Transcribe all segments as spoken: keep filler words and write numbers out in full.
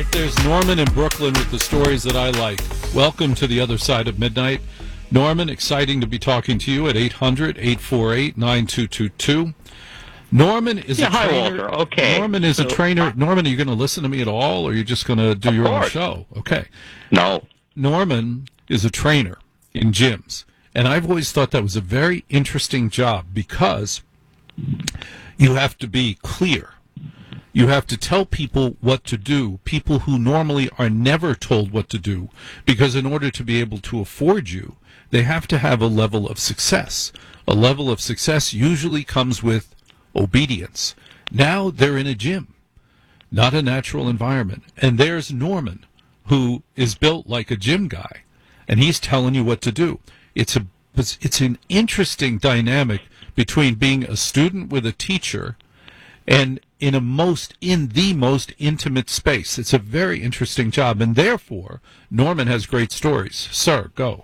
There's Norman in Brooklyn with the stories that I like. Welcome to the other side of midnight. Norman, exciting to be talking to you at eight hundred, eight four eight, nine two two two. Norman is yeah, a trainer. Hi, Walter. Okay. Norman is so, a trainer. Norman, are you going to listen to me at all, or are you just going to do of your course. own show? Okay. No. Norman is a trainer in gyms, and I've always thought that was a very interesting job because you have to be clear. You have to tell people what to do, people who normally are never told what to do, because in order to be able to afford you, they have to have a level of success. A level of success usually comes with obedience. Now they're in a gym, not a natural environment. And there's Norman, who is built like a gym guy, and he's telling you what to do. It's a it's an interesting dynamic between being a student with a teacher and in a most in the most intimate space. It's a very interesting job, and therefore Norman has great stories. Sir, go.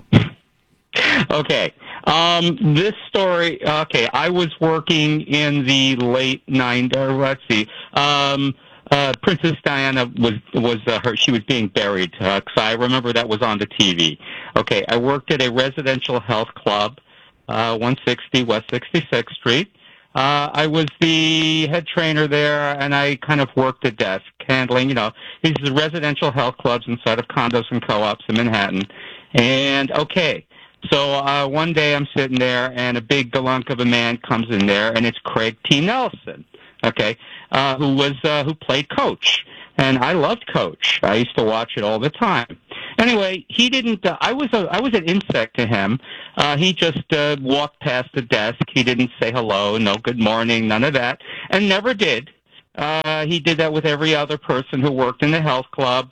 Okay. Um, this story. Okay, I was working in the late nineties. Let's see. Um, uh, Princess Diana was was uh, her. She was being buried. Uh, 'cause I remember that was on the T V. Okay, I worked at a residential health club, uh, one sixty West sixty-sixth Street. Uh, I was the head trainer there, and I kind of worked the desk, handling, you know, these are residential health clubs inside of condos and co-ops in Manhattan. And, okay, so uh, one day I'm sitting there, and a big galunk of a man comes in there, and it's Craig T. Nelson, okay, uh, who was uh, who played Coach. And I loved Coach. I used to watch it all the time. Anyway, he didn't. Uh, I was a, I was an insect to him. Uh, he just uh, walked past the desk. He didn't say hello, no good morning, none of that, and never did. Uh, he did that with every other person who worked in the health club.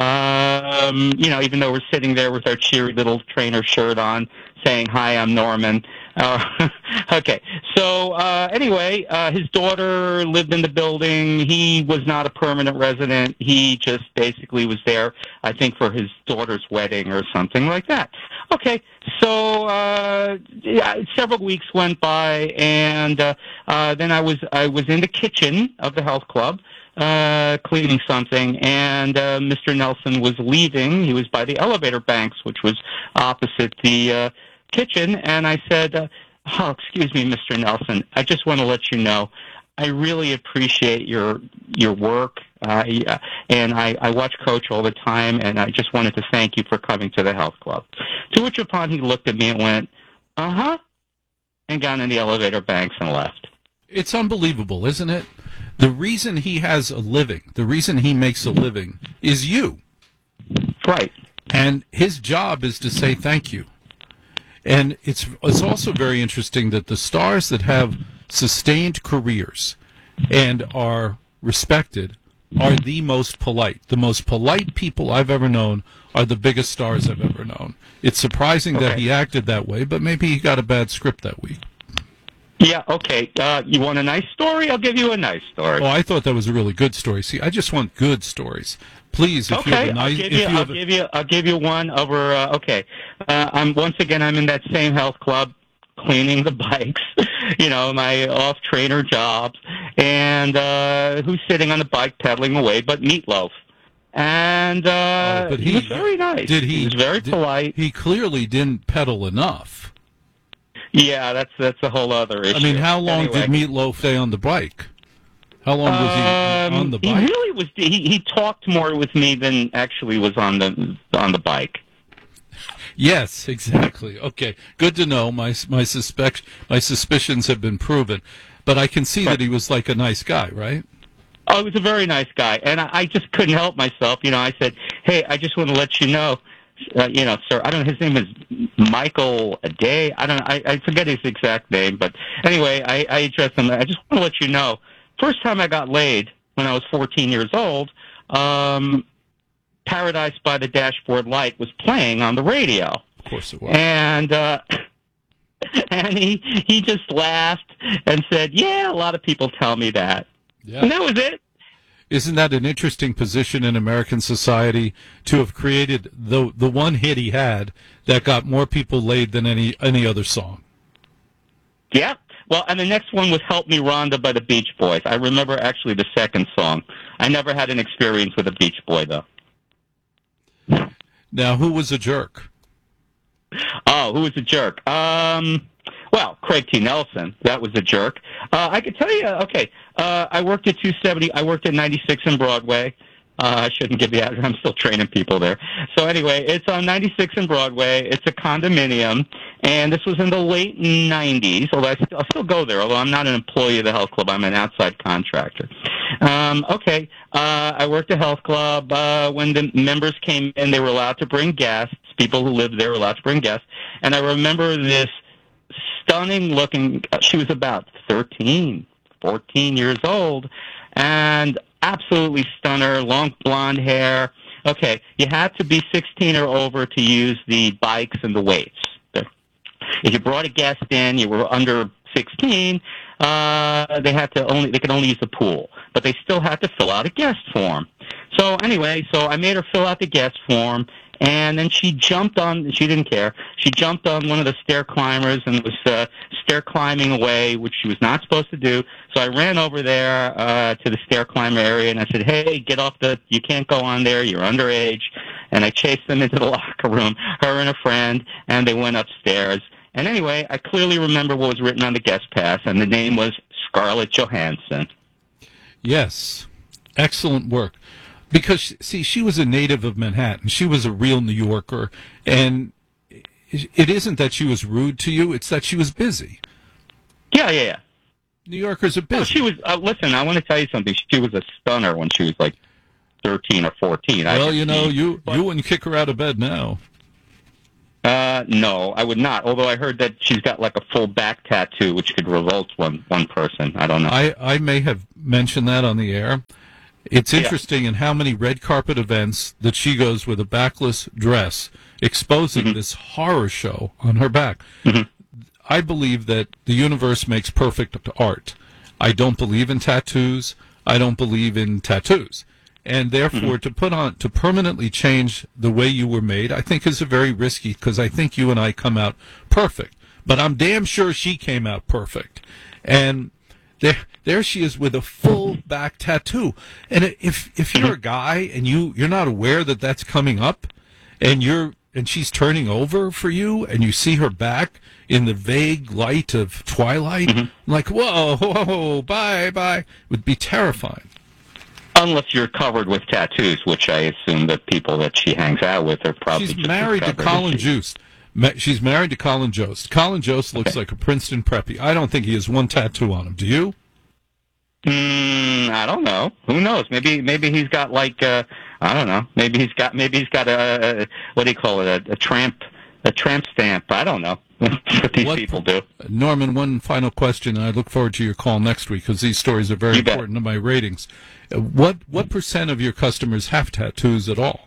Um, you know, even though we're sitting there with our cheery little trainer shirt on, saying, "Hi, I'm Norman." Uh, okay, so uh, anyway, uh, his daughter lived in the building. He was not a permanent resident. He just basically was there, I think, for his daughter's wedding or something like that. Okay, so uh, yeah, several weeks went by, and uh, uh, then I was I was in the kitchen of the health club, uh, cleaning something, and uh, Mister Nelson was leaving. He was by the elevator banks, which was opposite the uh, kitchen, and I said, uh, oh, excuse me, Mister Nelson, I just want to let you know, I really appreciate your your work, uh, and I, I watch Coach all the time, and I just wanted to thank you for coming to the health club. To which upon he looked at me and went, uh-huh, and got in the elevator banks and left. It's unbelievable, isn't it? The reason he has a living, the reason he makes a living is you. Right. And his job is to say thank you. And it's it's also very interesting that the stars that have sustained careers and are respected are the most polite. The most polite people I've ever known are the biggest stars I've ever known. It's surprising okay. that he acted that way, but maybe he got a bad script that week. Yeah, okay. Uh, you want a nice story? I'll give you a nice story. Oh, I thought that was a really good story. See, I just want good stories. Please, if okay, you have a nice... I'll give if you, you I'll have a, give you, I'll give you one over, uh, okay. Uh, I'm, once again, I'm in that same health club, cleaning the bikes, you know, my off-trainer jobs, and uh, who's sitting on the bike pedaling away but Meatloaf. And uh, oh, but he, he was very nice. Did he, he was very did, polite. He clearly didn't pedal enough. Yeah, that's that's a whole other issue. I mean, how long anyway. did Meatloaf stay on the bike? How long was he um, on the bike? He really was. He, he talked more with me than actually was on the on the bike. Yes, exactly. Okay, good to know. My my suspect my suspicions have been proven, but I can see but, that he was like a nice guy, right? Oh, he was a very nice guy, and I, I just couldn't help myself. You know, I said, "Hey, I just want to let you know, uh, you know, sir. I don't know. His name is Michael Aday. I don't. I, I forget his exact name, but anyway, I, I addressed him. I just want to let you know. First time I got laid when I was fourteen years old, um, Paradise by the Dashboard Light was playing on the radio. Of course it was. And uh, and he he just laughed and said, "Yeah, a lot of people tell me that." Yeah. And that was it. Isn't that an interesting position in American society to have created the the one hit he had that got more people laid than any any other song? Yeah. Well, and the next one was "Help Me, Rhonda" by the Beach Boys. I remember actually the second song. I never had an experience with a Beach Boy though. Now, who was a jerk? Oh, who was a jerk? Um, well, Craig T. Nelson. That was a jerk. Uh, I could tell you. Okay, uh, I worked at two seventy. I worked at ninety-six and Broadway. Uh, I shouldn't give the address. I'm still training people there. So anyway, it's on ninety-six and Broadway. It's a condominium, and this was in the late nineties. Although I still, I'll still go there, although I'm not an employee of the health club. I'm an outside contractor. Um, okay, uh, I worked at health club. Uh, when the members came in, they were allowed to bring guests. People who lived there were allowed to bring guests. And I remember this stunning-looking. She was about thirteen, fourteen years old, and absolutely stunner, long blonde hair. Okay, you had to be sixteen or over to use the bikes and the weights. If you brought a guest in, you were under sixteen, uh, they had to only they could only use the pool, but they still had to fill out a guest form. So anyway, so I made her fill out the guest form, and then she jumped on. She didn't care. She jumped on one of the stair climbers and was uh, stair climbing away, which she was not supposed to do. So I ran over there uh, to the stair climber area, and I said, "Hey, get off the! You can't go on there. You're underage." And I chased them into the locker room, her and a friend, and they went upstairs. And anyway, I clearly remember what was written on the guest pass, and the name was Scarlett Johansson. Yes, excellent work. Because, see, she was a native of Manhattan. She was a real New Yorker. And it isn't that she was rude to you, it's that she was busy. Yeah, yeah, yeah. New Yorkers are busy. Well, she was, uh, listen, I want to tell you something. She was a stunner when she was like thirteen or fourteen. Well, I you know, see, you, but, you wouldn't kick her out of bed now. Uh, no, I would not. Although I heard that she's got like a full back tattoo, which could revolt one, one person. I don't know. I, I may have mentioned that on the air. It's Yeah. interesting in how many red carpet events that she goes with a backless dress, exposing Mhm. this horror show on her back. Mhm. I believe that the universe makes perfect art. I don't believe in tattoos. I don't believe in tattoos. And therefore, to put on, to permanently change the way you were made, I think is a very risky, because I think you and I come out perfect. But I'm damn sure she came out perfect. And there, there she is with a full back tattoo. And if, if you're a guy and you, you're not aware that that's coming up, and you're, and she's turning over for you, and you see her back in the vague light of twilight, Mm-hmm. like, whoa, whoa, bye, bye, would be terrifying. Unless you're covered with tattoos, which I assume that people that she hangs out with are probably She's just married to covered, Colin isn't she? Jost. Ma- She's married to Colin Jost. Colin Jost looks Okay. like a Princeton preppy. I don't think he has one tattoo on him. Do you? Mm, I don't know. Who knows? Maybe maybe he's got like uh, I don't know. Maybe he's got maybe he's got a, a what do you call it? A, a tramp a tramp stamp. I don't know what these What- people do. Norman, one final question, and I look forward to your call next week because these stories are very You bet. important to my ratings. Uh, What what percent of your customers have tattoos at all?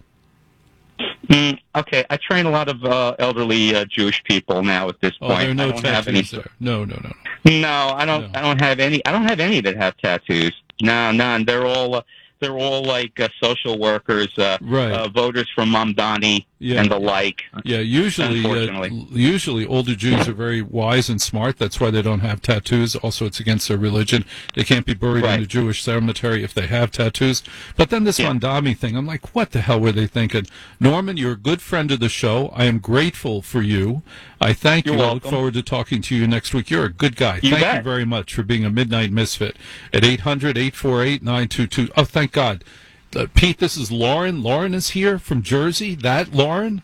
Mm, okay, I train a lot of uh, elderly uh, Jewish people now at this Oh, point. there are no I don't have any. tattoos there. No, no, no, no. No, I don't. No. I don't have any. I don't have any that have tattoos. No, none. They're all. Uh, they're all like uh, social workers, uh, Right. uh, voters from Mamdani Yeah. and the like. Yeah, usually, uh, Unfortunately. usually older Jews are very wise and smart. That's why they don't have tattoos. Also, it's against their religion. They can't be buried in Right. a Jewish cemetery if they have tattoos. But then this Yeah. Mandami thing, I'm like, what the hell were they thinking? Norman, you're a good friend of the show. I am grateful for you. I thank You're you. I look welcome. forward to talking to you next week. You're a good guy. You thank you bet. very much for being a Midnight Misfit at eight hundred, eight four eight, nine two two. Oh, thank God. Uh, Pete, this is Lauren. Lauren is here from Jersey. That Lauren?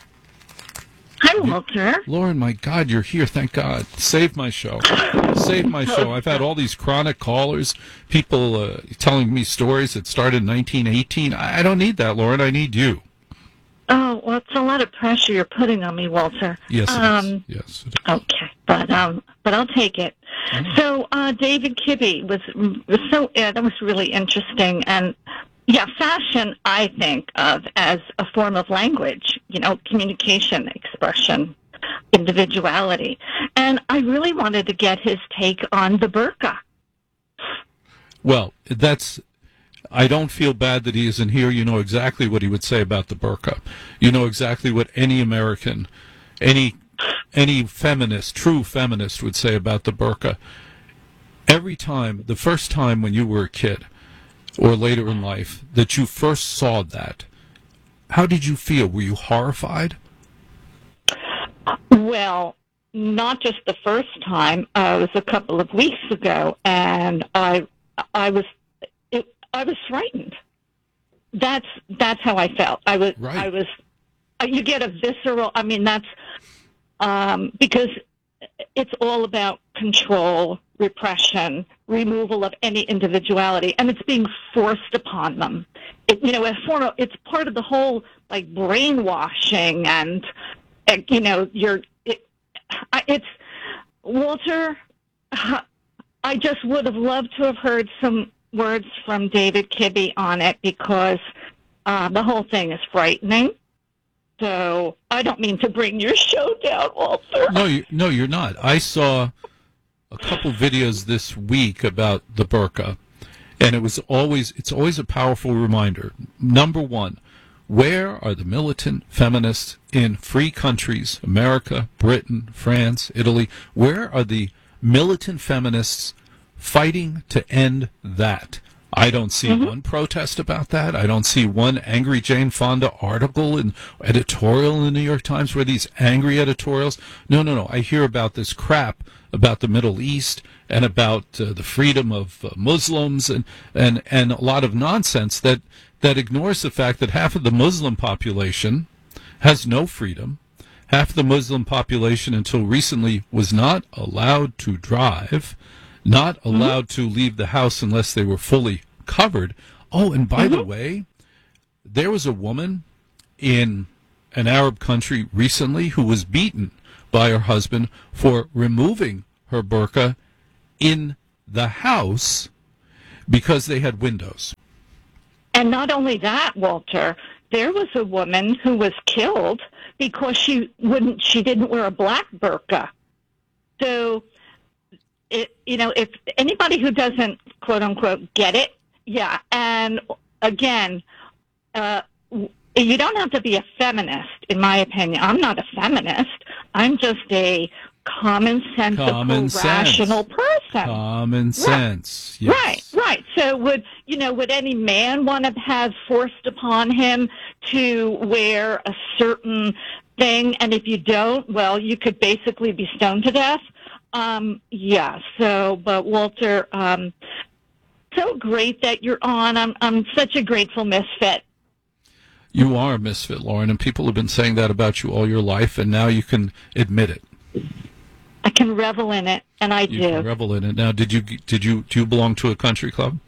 Hi, Walter. Lauren, my God, you're here. Thank God. Save my show. Save my show. I've had all these chronic callers, people uh, telling me stories that started in nineteen eighteen. I I don't need that, Lauren. I need you. Oh, well, it's a lot of pressure you're putting on me, Walter. Yes, it is. Um, Yes, it is. Okay, but um, but I'll take it. So, uh, David Kibbe was was so yeah, that was really interesting, and yeah, fashion I think of as a form of language, you know, communication, expression, individuality, and I really wanted to get his take on the burqa. Well, that's. I don't feel bad that he isn't here. You know exactly what he would say about the burqa. You know exactly what any American, any any feminist, true feminist, would say about the burqa. Every time, the first time when you were a kid, or later in life, that you first saw that, how did you feel? Were you horrified? Well, not just the first time. Uh, it was a couple of weeks ago, and I, I was, it, I was frightened. That's that's how I felt. I was, Right. I was. You get a visceral. I mean, that's um, because it's all about control, repression, removal of any individuality, and it's being forced upon them. It, you know, a form of, it's part of the whole like brainwashing, and uh, you know, you're. It, I- it's Walter. I just would have loved to have heard some words from David Kibbe on it, because uh, the whole thing is frightening. So I don't mean to bring your show down, Walter. No, you, no, you're not. I saw a couple videos this week about the burqa, and it was always it's always a powerful reminder. Number one, where are the militant feminists in free countries, America, Britain, France, Italy? Where are the militant feminists fighting to end that? I don't see mm-hmm. one protest about that. I don't see one angry Jane Fonda article and editorial in the New York Times where these angry editorials. No, no, no. I hear about this crap about the Middle East and about uh, the freedom of uh, Muslims and, and, and a lot of nonsense that, that ignores the fact that half of the Muslim population has no freedom. Half of the Muslim population until recently was not allowed to drive, not allowed mm-hmm. to leave the house unless they were fully covered. Oh, and by mm-hmm. the way, there was a woman in an Arab country recently who was beaten by her husband for removing her burqa in the house because they had windows. And not only that, Walter, there was a woman who was killed because she wouldn't, she didn't wear a black burqa. So, it, you know, if anybody who doesn't, quote unquote, get it, yeah. And again, uh, you don't have to be a feminist, in my opinion. I'm not a feminist. I'm just a common sensical, common rational sense. person. Common sense. Right. Yes. Right, right. So would, you know, would any man want to have forced upon him to wear a certain thing? And if you don't, well, you could basically be stoned to death. Um, yeah. So, but Walter, um, so great that you're on. I'm, I'm such a grateful misfit. You are a misfit, Lauren, and people have been saying that about you all your life, and now you can admit it. I can revel in it, and I you do. You can revel in it. Now, did you did you do you belong to a country club?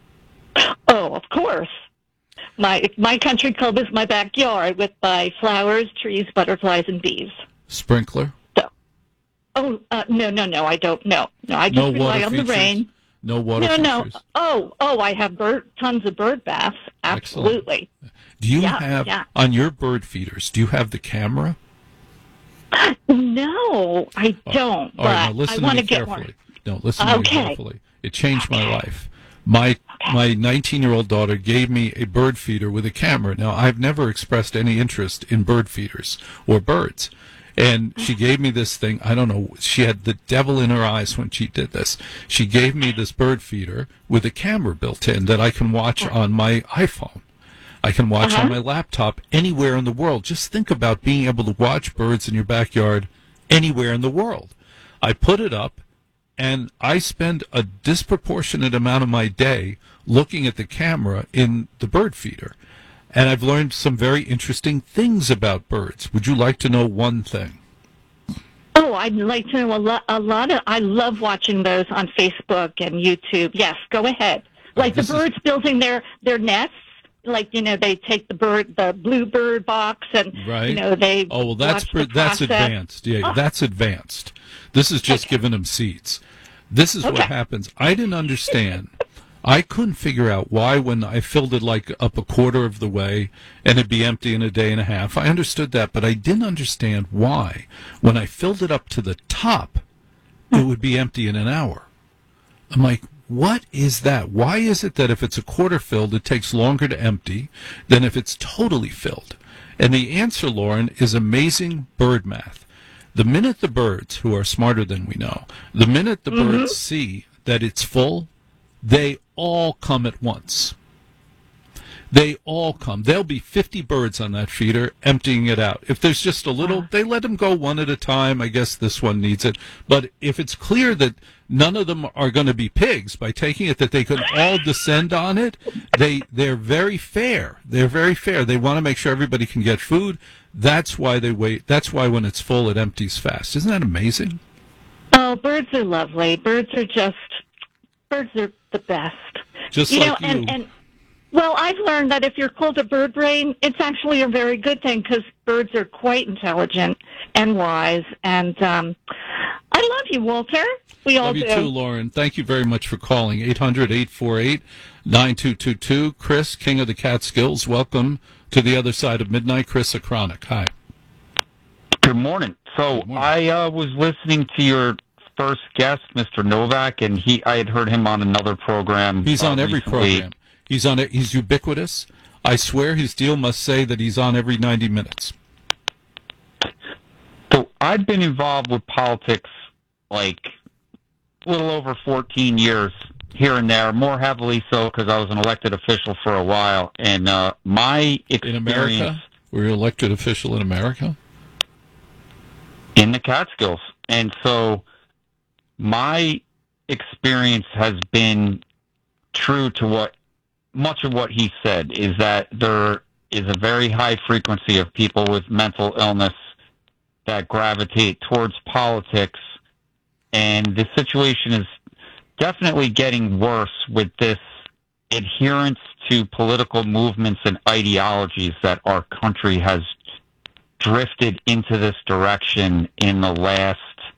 Oh, of course. My my country club is my backyard with my flowers, trees, butterflies, and bees. Sprinkler? So, oh uh, no, no, no, I don't. No, no, I just no rely water on features? the rain. No water no, features? No, Oh, oh, I have bird, tons of bird baths. Absolutely. Excellent. Do you yeah, have yeah. on your bird feeders? Do you have the camera? No, I don't. All right, now but listen I to me to get carefully. one. No, listen to okay. me carefully. It changed my life. My okay. my nineteen-year-old daughter gave me a bird feeder with a camera. Now, I've never expressed any interest in bird feeders or birds. And she gave me this thing. I don't know. She had the devil in her eyes when she did this. She gave me this bird feeder with a camera built in that I can watch on my iPhone. I can watch uh-huh. on my laptop anywhere in the world. Just think about being able to watch birds in your backyard anywhere in the world. I put it up, and I spend a disproportionate amount of my day looking at the camera in the bird feeder. And I've learned some very interesting things about birds. Would you like to know one thing? Oh, I'd like to know a lot. A lot of. I love watching those on Facebook and YouTube. Yes, go ahead. Like oh, the birds is... building their their nests. Like, you know, they take the bird, the bluebird box, and right. you know they. Oh well, that's watch the that's advanced. Yeah, oh. that's advanced. This is just okay. giving them seeds. This is okay. what happens. I didn't understand. I couldn't figure out why when I filled it like up a quarter of the way and it'd be empty in a day and a half. I understood that, but I didn't understand why when I filled it up to the top, it would be empty in an hour. I'm like, what is that? Why is it that if it's a quarter filled, it takes longer to empty than if it's totally filled? And the answer, Lauren, is amazing bird math. The minute the birds, who are smarter than we know, the minute the Mm-hmm. birds see that it's full, they all come at once. They all come. There'll be fifty birds on that feeder emptying it out. If there's just a little, they let them go one at a time. I guess this one needs it. But if it's clear that none of them are going to be pigs, by taking it that they could all descend on it, they, they're very fair. They're very fair. They want to make sure everybody can get food. That's why they wait. That's why when it's full, it empties fast. Isn't that amazing? Oh, birds are lovely. Birds are just, birds are the best. Just you like know, you. and, and well, I've learned that if you're called a bird brain, it's actually a very good thing because birds are quite intelligent and wise. And um, I love you, Walter. We all Love you do. too, Lauren. Thank you very much for calling. eight hundred, eight four eight, nine two two two. Chris, King of the Catskills, welcome to the other side of midnight. Chris Acronic. Hi. Good morning. So Good morning. I uh, was listening to your first guest, Mister Novak, and he I had heard him on another program. He's uh, on every recently. program. He's on it. He's ubiquitous. I swear his deal must say that he's on every ninety minutes. So I've been involved with politics like a little over fourteen years here and there, more heavily so because I was an elected official for a while. And uh, my experience In America? Were you elected official in America? in the Catskills. And so my experience has been true to what much of what he said, is that there is a very high frequency of people with mental illness that gravitate towards politics, and the situation is definitely getting worse with this adherence to political movements and ideologies that our country has drifted into this direction in the last,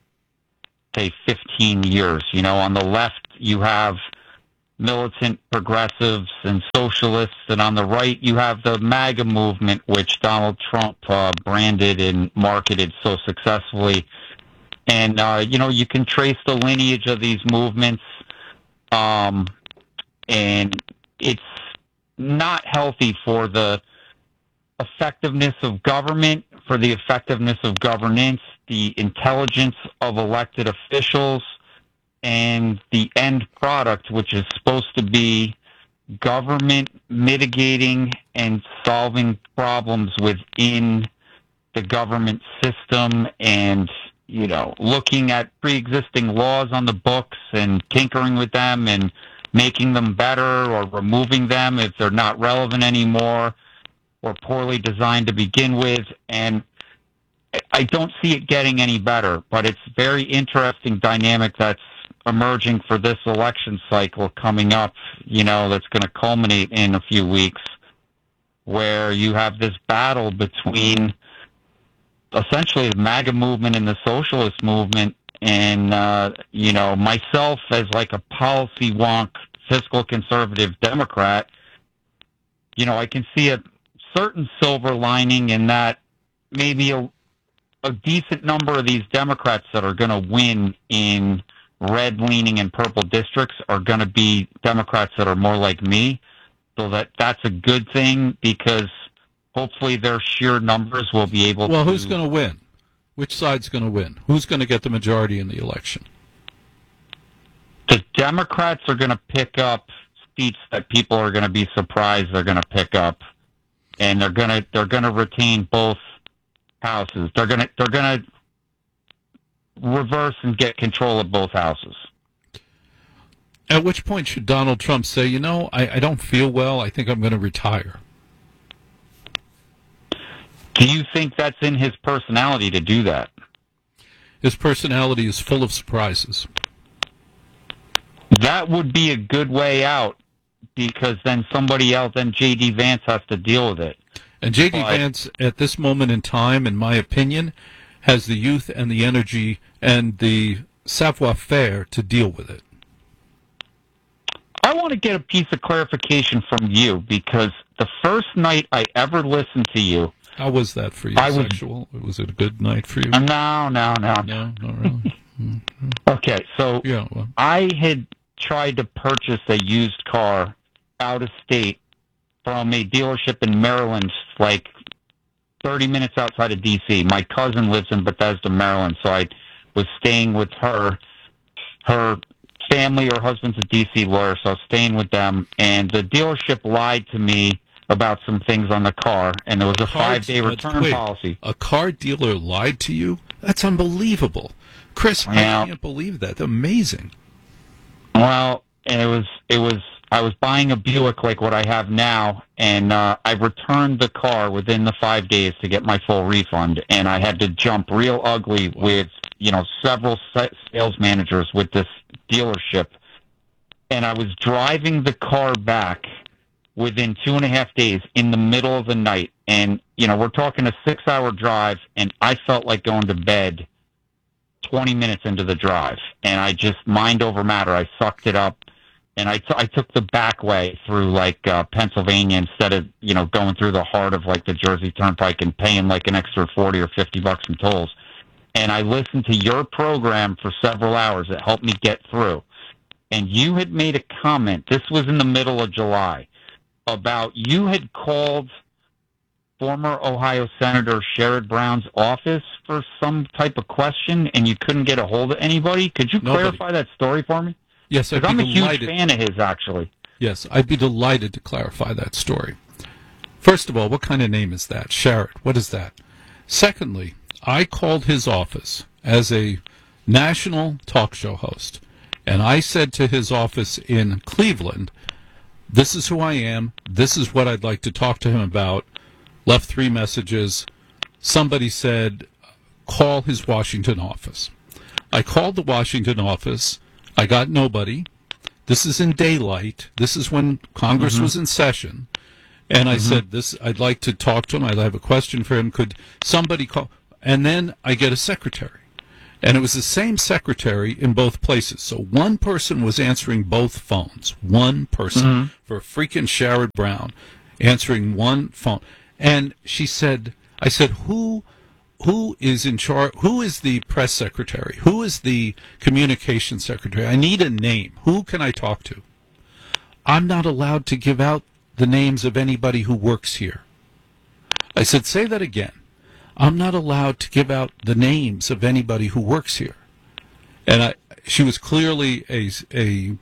say, fifteen years. You know, on the left, you have militant progressives and socialists, and on the right, you have the MAGA movement, which Donald Trump uh, branded and marketed so successfully. And, uh, you know, you can trace the lineage of these movements, um, and it's not healthy for the effectiveness of government, for the effectiveness of governance, the intelligence of elected officials, and the end product, which is supposed to be government mitigating and solving problems within the government system, and, you know, looking at pre-existing laws on the books and tinkering with them and making them better or removing them if they're not relevant anymore or poorly designed to begin with. And I don't see it getting any better, but it's very interesting dynamic that's emerging for this election cycle coming up, you know, that's going to culminate in a few weeks, where you have this battle between essentially the MAGA movement and the socialist movement. And, uh, you know, myself as like a policy wonk, fiscal conservative Democrat, you know, I can see a certain silver lining in that maybe a, a decent number of these Democrats that are going to win in red-leaning and purple districts are going to be Democrats that are more like me. So that that's a good thing, because hopefully their sheer numbers will be able Well, to... who's going to win? Which side's going to win? Who's going to get the majority in the election? The Democrats are going to pick up seats that people are going to be surprised they're going to pick up, and they're going to they're going to retain both houses. They're going to they're going to reverse and get control of both houses. At which point should Donald Trump say, you know, I, I don't feel well, I think I'm going to retire? Do you think that's in his personality to do that? His personality is full of surprises. That would be a good way out, because then somebody else, then J D. Vance has to deal with it. And J D. But- Vance, at this moment in time, in my opinion, has the youth and the energy and the savoir-faire to deal with it. I want to get a piece of clarification from you, because the first night I ever listened to you... How was that for you? I was- Sexual? Was it a good night for you? No, no, no. No, not really. Okay, so Yeah, well, I had tried to purchase a used car out of state from a dealership in Maryland like thirty minutes outside of D C. My cousin lives in Bethesda, Maryland, so I was staying with her. Her family, her husband's a D C lawyer, so I was staying with them, and the dealership lied to me about some things on the car, and there was a five-day return wait, policy. A car dealer lied to you? That's unbelievable. Chris, Now, I can't believe that. Amazing. Well, and it was, it was, I was buying a Buick like what I have now, and uh, I returned the car within the five days to get my full refund, and I had to jump real ugly with, you know, several sales managers with this dealership, and I was driving the car back within two and a half days in the middle of the night, and, you know, we're talking a six-hour drive, and I felt like going to bed twenty minutes into the drive, and I just, mind over matter, I sucked it up, and I, t- I took the back way through, like, uh, Pennsylvania instead of, you know, going through the heart of, like, the Jersey Turnpike and paying, like, an extra forty or fifty bucks in tolls. And I listened to your program for several hours. It helped me get through. And you had made a comment, this was in the middle of July, about you had called former Ohio Senator Sherrod Brown's office for some type of question, and you couldn't get a hold of anybody. Could you Nobody. clarify that story for me? Yes, I'd Because I'm be a huge delighted. fan of his, actually. Yes, I'd be delighted to clarify that story. First of all, what kind of name is that? Sherrod. What is that? Secondly, I called his office as a national talk show host, and I said to his office in Cleveland, this is who I am, this is what I'd like to talk to him about, left three messages. Somebody said, call his Washington office. I called the Washington office. I got nobody. This is in daylight. This is when Congress mm-hmm. was in session. And I mm-hmm. said, "This, I'd like to talk to him. I have a question for him. Could somebody call?" And then I get a secretary. And it was the same secretary in both places. So one person was answering both phones. One person mm-hmm. for freaking Sherrod Brown answering one phone. And she said, I said, who who is in charge? Who is the press secretary? Who is the communication secretary? I need a name. Who can I talk to? I'm not allowed to give out the names of anybody who works here. I said, say that again. I'm not allowed to give out the names of anybody who works here. And I, she was clearly a, a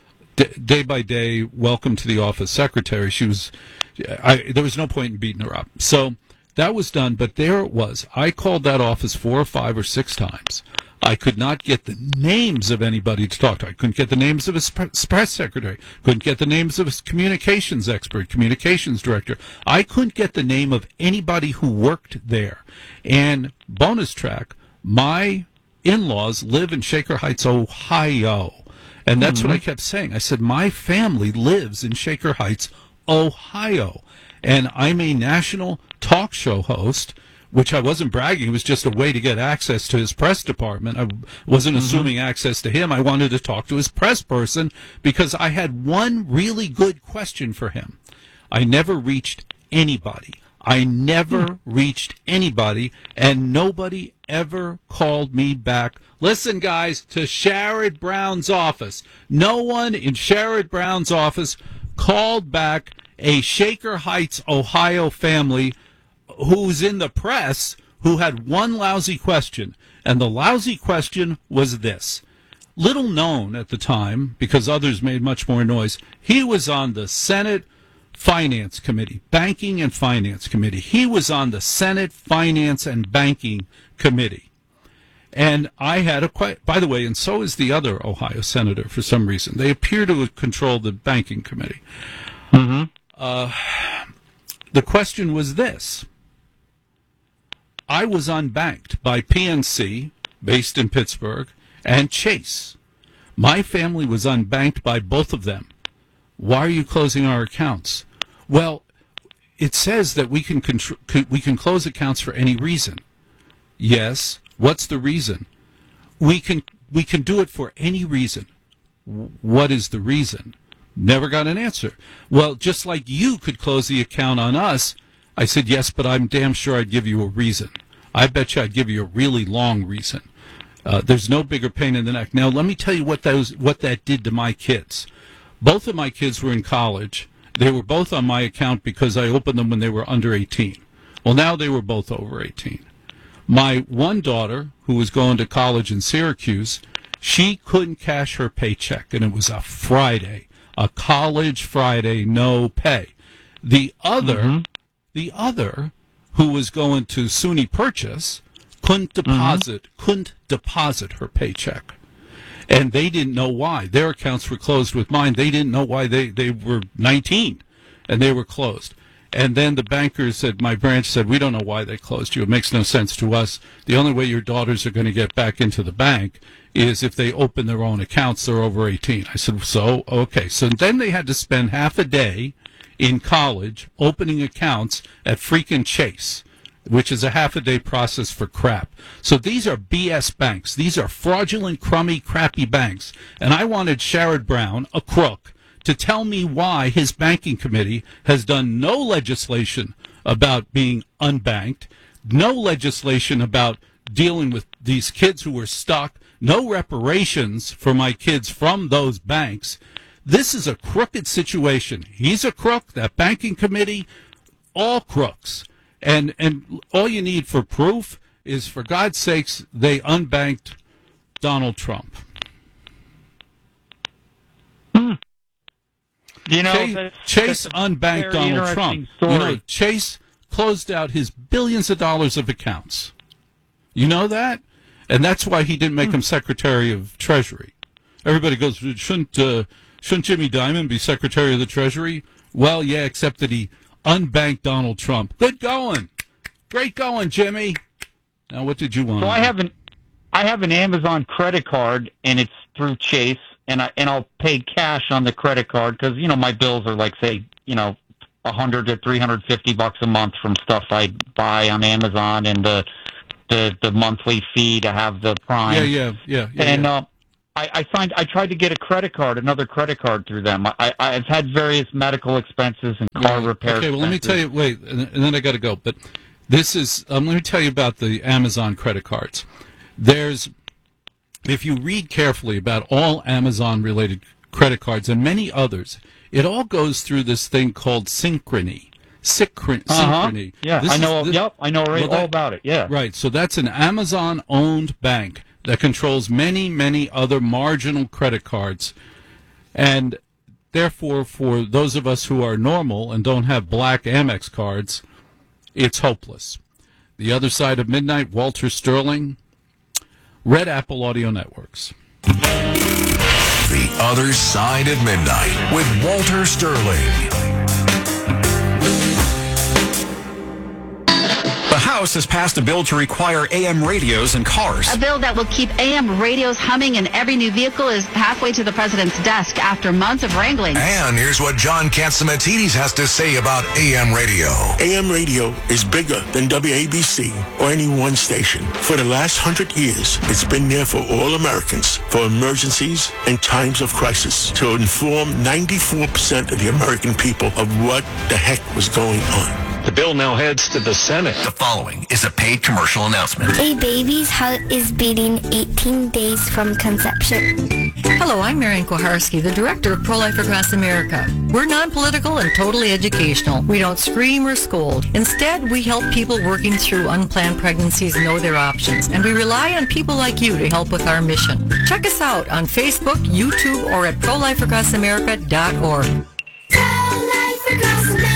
day by day welcome to the office secretary. She was, I, there was no point in beating her up. So that was done, but there it was. I called that office four or five or six times. I could not get the names of anybody to talk to. I couldn't get the names of his press secretary. Couldn't get the names of his communications expert, communications director. I couldn't get the name of anybody who worked there. And bonus track, my in-laws live in Shaker Heights, Ohio. And that's mm-hmm. what I kept saying. I said, my family lives in Shaker Heights, Ohio. And I'm a national talk show host, which I wasn't bragging. It was just a way to get access to his press department. I wasn't mm-hmm. assuming access to him. I wanted to talk to his press person because I had one really good question for him. I never reached anybody. I never mm. reached anybody, and nobody ever called me back. Listen, guys, to Sherrod Brown's office. No one in Sherrod Brown's office called back a Shaker Heights, Ohio family who's in the press who had one lousy question. And the lousy question was this. Little known at the time, because others made much more noise, he was on the Senate Finance Committee, Banking and Finance Committee. He was on the Senate Finance and Banking Committee. And I had a quite, by the way, and so is the other Ohio senator for some reason. They appear to control the Banking Committee. Mm-hmm. Uh, the question was this. I was unbanked by P N C, based in Pittsburgh, and Chase. My family was unbanked by both of them. Why are you closing our accounts? Well, it says that we can contr- we can close accounts for any reason. Yes. What's the reason? We can we can do it for any reason. What is the reason? Never got an answer. Well, just like you could close the account on us, I said, yes, but I'm damn sure I'd give you a reason. I bet you I'd give you a really long reason. Uh, there's no bigger pain in the neck. Now, let me tell you what those what that did to my kids. Both of my kids were in college. They were both on my account because I opened them when they were under eighteen. Well, now they were both over eighteen. My one daughter, who was going to college in Syracuse, she couldn't cash her paycheck, and it was a Friday, a college Friday, no pay. The other, mm-hmm. the other, who was going to SUNY Purchase, couldn't deposit, mm-hmm. couldn't deposit her paycheck. And they didn't know why. Their accounts were closed with mine. They didn't know why they, they were nineteen, and they were closed. And then the bankers said, my branch said, we don't know why they closed you. It makes no sense to us. The only way your daughters are going to get back into the bank is if they open their own accounts. They're over eighteen. I said, so, okay. So then they had to spend half a day in college opening accounts at freaking Chase, which is a half a day process for crap. So these are B S banks. These are fraudulent, crummy, crappy banks. And I wanted Sherrod Brown, a crook, to tell me why his banking committee has done no legislation about being unbanked, no legislation about dealing with these kids who are stuck, no reparations for my kids from those banks. This is a crooked situation. He's a crook, that banking committee, all crooks. And and all you need for proof is, for God's sakes, they unbanked Donald Trump. Hmm. You know, Chase, that's, Chase that's unbanked Donald Trump. Story. You know, Chase closed out his billions of dollars of accounts. You know that? And that's why he didn't make hmm. him Secretary of Treasury. Everybody goes, shouldn't uh, shouldn't Jimmy Dimon be Secretary of the Treasury? Well, yeah, except that he unbanked Donald Trump. Good going. Great going, Jimmy. Now, what did you want? So I have an, I have an Amazon credit card, and it's through Chase, and I and I'll pay cash on the credit card because you know my bills are like, say, you know, a hundred to three hundred fifty bucks a month from stuff I buy on Amazon, and the the the monthly fee to have the Prime. Yeah, yeah, yeah. yeah and yeah. Uh, I, I signed. I tried to get a credit card, another credit card through them. I, I've had various medical expenses and car yeah. repair. Okay, well, let me expenses. tell you. Wait, and, and then I got to go. But this is. Um, let me tell you about the Amazon credit cards. There's, if you read carefully about all Amazon-related credit cards and many others, it all goes through this thing called Synchrony. Synchrony. Uh-huh. Synchrony. Yeah, this I know. Is, this, yep, I know right, well, that, all about it. Yeah. Right. So that's an Amazon-owned bank that controls many, many other marginal credit cards. And therefore, for those of us who are normal and don't have black Amex cards, it's hopeless. The Other Side of Midnight, Walter Sterling, Red Apple Audio Networks. The Other Side of Midnight with Walter Sterling. The House has passed a bill to require A M radios in cars. A bill that will keep A M radios humming in every new vehicle is halfway to the president's desk after months of wrangling. And here's what John Catsimatidis has to say about A M radio. A M radio is bigger than W A B C or any one station. For the last hundred years, it's been there for all Americans, for emergencies and times of crisis, to inform ninety-four percent of the American people of what the heck was going on. The bill now heads to the Senate. The following is a paid commercial announcement. A baby's heart is beating eighteen days from conception. Hello, I'm Marian Koharski, the director of Pro-Life Across America. We're non-political and totally educational. We don't scream or scold. Instead, we help people working through unplanned pregnancies know their options, and we rely on people like you to help with our mission. Check us out on Facebook, YouTube, or at pro life across america dot org. Pro-Life Across America.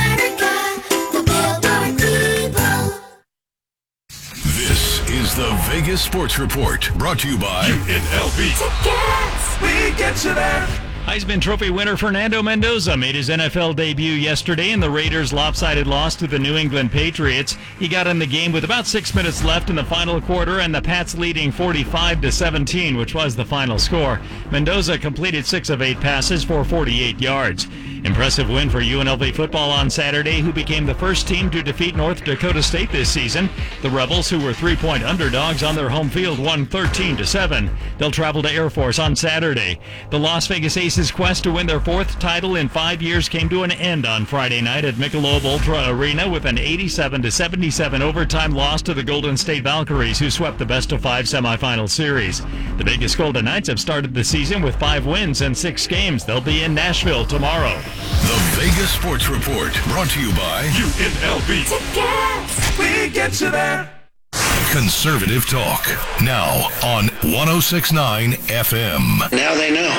This is the Vegas Sports Report, brought to you by U N L V. Tickets. We get you there. Heisman Trophy winner Fernando Mendoza made his N F L debut yesterday in the Raiders' lopsided loss to the New England Patriots. He got in the game with about six minutes left in the final quarter, and the Pats leading forty-five to seventeen, which was the final score. Mendoza completed six of eight passes for forty-eight yards. Impressive win for U N L V football on Saturday, who became the first team to defeat North Dakota State this season. The Rebels, who were three-point underdogs on their home field, won thirteen to seven. They'll travel to Air Force on Saturday. The Las Vegas Aces' quest to win their fourth title in five years came to an end on Friday night at Michelob Ultra Arena with an eighty-seven to seventy-seven overtime loss to the Golden State Valkyries, who swept the best-of-five semifinal series. The Vegas Golden Knights have started the season with five wins and six games. They'll be in Nashville tomorrow. The Vegas Sports Report, brought to you by U N L V. Tickets. We get you there. Conservative talk. Now on one oh six point nine F M. Now they know.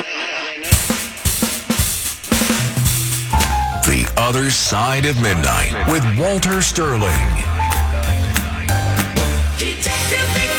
The Other Side of Midnight with Walter Sterling. Detective Vic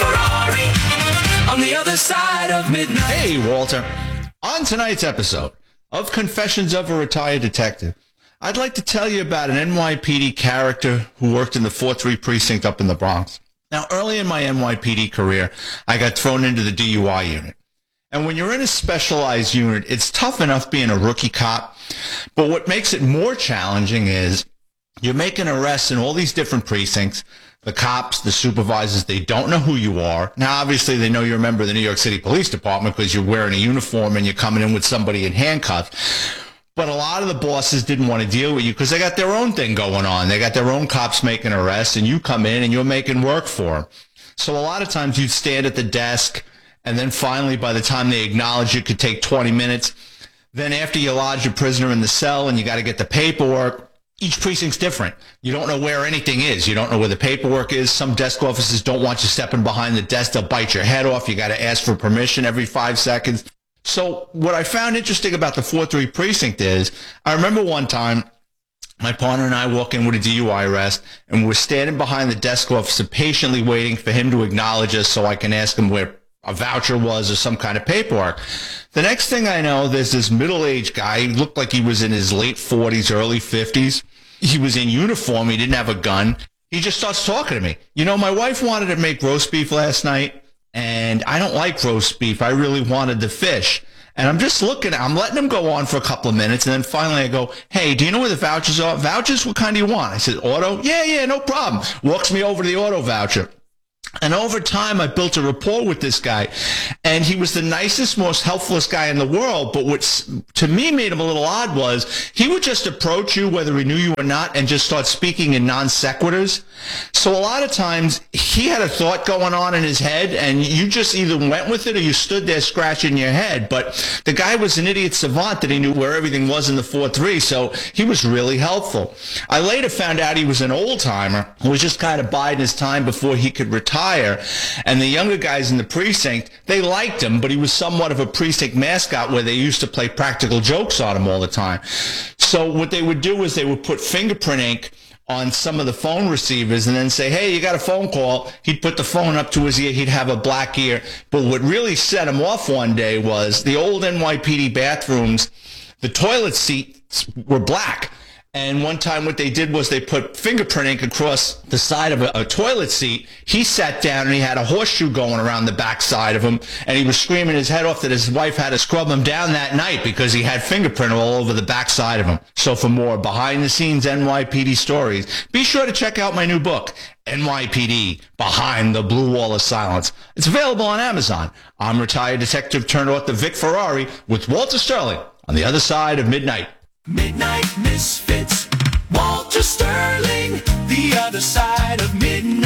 Ferrari on the other side of midnight. Hey, Walter. On tonight's episode of Confessions of a Retired Detective, I'd like to tell you about an N Y P D character who worked in the four three precinct up in the Bronx. Now, early in my N Y P D career, I got thrown into the D U I unit. And when you're in a specialized unit, it's tough enough being a rookie cop. But what makes it more challenging is you're making arrests in all these different precincts. The cops, the supervisors, they don't know who you are. Now, obviously, they know you're a member of the New York City Police Department because you're wearing a uniform and you're coming in with somebody in handcuffs. But a lot of the bosses didn't want to deal with you because they got their own thing going on. They got their own cops making arrests, and you come in and you're making work for them. So a lot of times you'd stand at the desk, and then finally, by the time they acknowledge you, it could take twenty minutes. Then after you lodge a prisoner in the cell and you got to get the paperwork, each precinct's different. You don't know where anything is. You don't know where the paperwork is. Some desk officers don't want you stepping behind the desk. They'll bite your head off. You got to ask for permission every five seconds. So what I found interesting about the four three precinct is, I remember one time, my partner and I walk in with a D U I arrest, and we're standing behind the desk officer patiently waiting for him to acknowledge us so I can ask him where a voucher was or some kind of paperwork. The next thing I know, there's this middle-aged guy. He looked like he was in his late forties, early fifties. He was in uniform. He didn't have a gun. He just starts talking to me. You know, my wife wanted to make roast beef last night, and I don't like roast beef. I really wanted the fish. And I'm just looking, I'm letting him go on for a couple of minutes, and then finally I go, hey, do you know where the vouchers are? Vouchers? What kind do you want? I said, auto? Yeah, yeah, no problem. Walks me over to the auto voucher. And over time, I built a rapport with this guy, and he was the nicest, most helpfulest guy in the world. But what to me made him a little odd was he would just approach you, whether he knew you or not, and just start speaking in non sequiturs. So a lot of times he had a thought going on in his head, and you just either went with it or you stood there scratching your head. But the guy was an idiot savant that he knew where everything was in the four three, so he was really helpful. I later found out he was an old timer who was just kind of biding his time before he could retire. And the younger guys in the precinct, they liked him, but he was somewhat of a precinct mascot where they used to play practical jokes on him all the time. So what they would do is they would put fingerprint ink on some of the phone receivers and then say, hey, you got a phone call. He'd put the phone up to his ear. He'd have a black ear. But what really set him off one day was the old N Y P D bathrooms, the toilet seats were black. And one time what they did was they put fingerprint ink across the side of a, a toilet seat. He sat down and he had a horseshoe going around the back side of him, and he was screaming his head off that his wife had to scrub him down that night because he had fingerprint all over the back side of him. So for more behind-the-scenes N Y P D stories, be sure to check out my new book, N Y P D, Behind the Blue Wall of Silence. It's available on Amazon. I'm retired detective turned author Vic Ferrari with Walter Sterling on the other side of midnight. Midnight Misfits, Walter Sterling, the other side of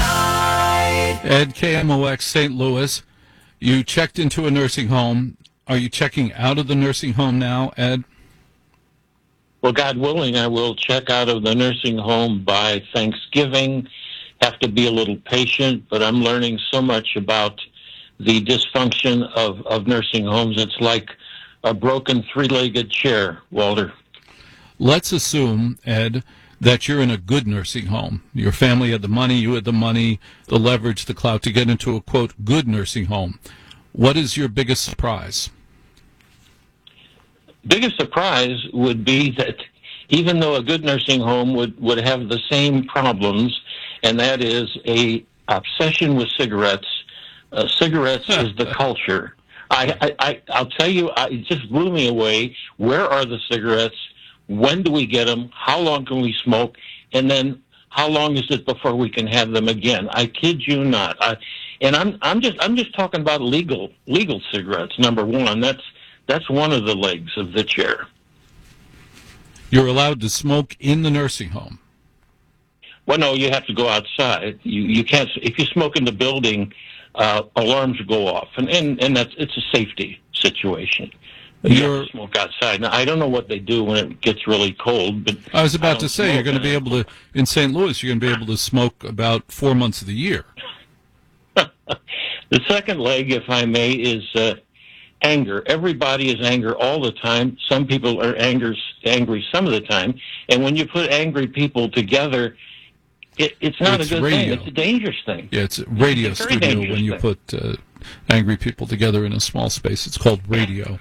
midnight. Ed, K M O X, Saint Louis. You checked into a nursing home. Are you checking out of the nursing home now, Ed? Well, God willing, I will check out of the nursing home by Thanksgiving. Have to be a little patient, but I'm learning so much about the dysfunction of, of nursing homes. It's like a broken three-legged chair, Walter. Let's assume, Ed, that you're in a good nursing home. Your family had the money, you had the money, the leverage, the clout to get into a, quote, good nursing home. What is your biggest surprise? Biggest surprise would be that even though a good nursing home would, would have the same problems, and that is a obsession with cigarettes. Uh, cigarettes is the culture. I, I, I, I'll tell you, I, it just blew me away. Where are the cigarettes? When do we get them? How long can we smoke? And then how long is it before we can have them again? I kid you not. I, and I'm I'm just I'm just talking about legal legal cigarettes. Number one, that's that's one of the legs of the chair. You're allowed to smoke in the nursing home. Well, no, you have to go outside. You you can't if you smoke in the building. Uh, alarms go off, and, and and that's it's a safety situation. Yeah, smoke outside. Now, I don't know what they do when it gets really cold, but I was about I to say, you're going to be able to, in Saint Louis, you're going to be able to smoke about four months of the year. The second leg, if I may, is uh, anger. Everybody is angry all the time. Some people are angry, angry some of the time. And when you put angry people together, it, it's not It's a good radio. thing. It's a dangerous thing. Yeah, it's a radio It's a very studio dangerous when you thing. put uh, angry people together in a small space. It's called radio.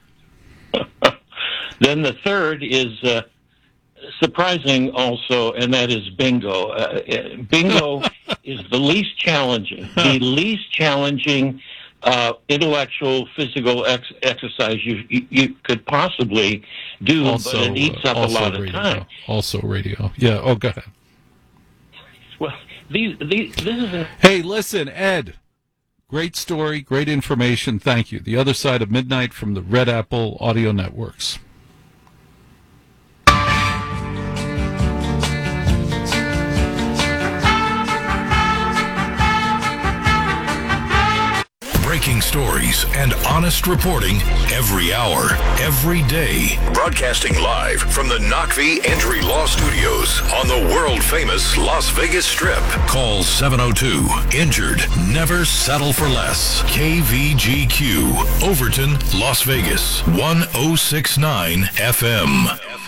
Then the third is uh, surprising also, and that is bingo. Uh, uh, bingo is the least challenging, the least challenging uh, intellectual, physical ex- exercise you, you you could possibly do, Also, but it eats uh, up a also lot of radio. time. Also radio. Yeah, oh, go ahead. Well, these, these, this is an Hey, listen, Ed. Great story, great information. Thank you. The Other Side of Midnight from the Red Apple Audio Networks. Breaking stories and honest reporting every hour, every day. Broadcasting live from the Knockvee Entry Law Studios on the world-famous Las Vegas Strip. Call seven oh two, injured. Never settle for less. K V G Q, Overton, Las Vegas, one oh six nine F M.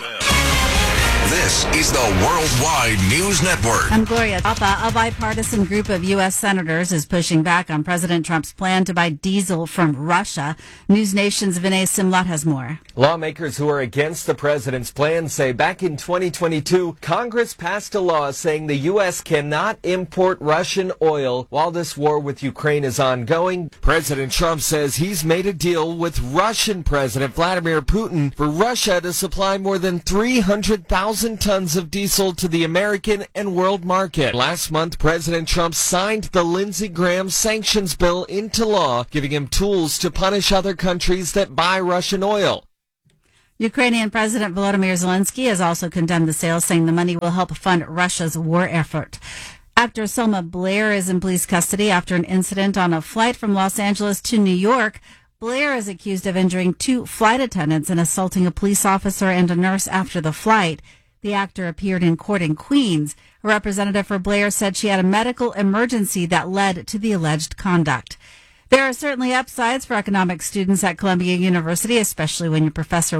This is the Worldwide News Network. I'm Gloria Alpha. A bipartisan group of U S senators is pushing back on President Trump's plan to buy diesel from Russia. News Nation's Vinay Simlat has more. Lawmakers who are against the president's plan say back in twenty twenty-two, Congress passed a law saying the U S cannot import Russian oil while this war with Ukraine is ongoing. President Trump says he's made a deal with Russian President Vladimir Putin for Russia to supply more than three hundred thousand tons of diesel to the American and world market. Last month, President Trump signed the Lindsey Graham sanctions bill into law, giving him tools to punish other countries that buy Russian oil. Ukrainian President Volodymyr Zelensky has also condemned the sale, saying the money will help fund Russia's war effort. Actor Selma Blair is in police custody after an incident on a flight from Los Angeles to New York. Blair is accused of injuring two flight attendants and assaulting a police officer and a nurse after the flight. The actor appeared in court in Queens. A representative for Blair said she had a medical emergency that led to the alleged conduct. There are certainly upsides for economics students at Columbia University, especially when your professor